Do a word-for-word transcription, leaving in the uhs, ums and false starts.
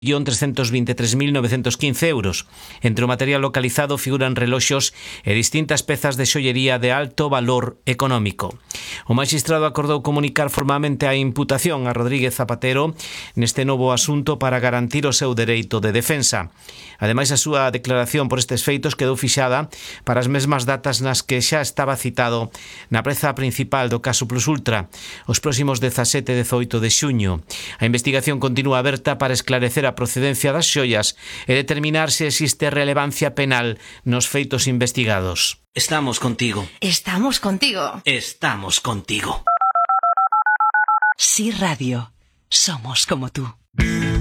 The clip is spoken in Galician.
trescentos vinte e tres mil novecentos quince euros. Entre o material localizado figuran reloxos e distintas pezas de xoiería de alto valor económico. O magistrado acordou comunicar formalmente a imputación a Rodríguez Zapatero neste novo asunto para garantir o seu dereito de defensa. Ademais, a súa declaración por estes feitos quedou fixada para as mesmas datas nas que xa estaba citado na preza principal do caso Plus Ultra, os próximos dezasete e dezoito de xuño. A investigación continúa aberta para esclarecer a procedencia das xoias e determinar se existe relevancia penal nos feitos investigados. Estamos contigo. Estamos contigo. Estamos contigo. Sí Radio. Somos como tú.